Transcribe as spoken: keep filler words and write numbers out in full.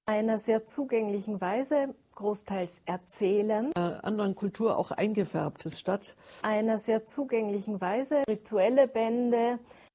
einer sehr zugänglichen Weise, großteils erzählend, einer anderen Kultur auch eingefärbtes statt. einer sehr zugänglichen Weise, rituelle Bände,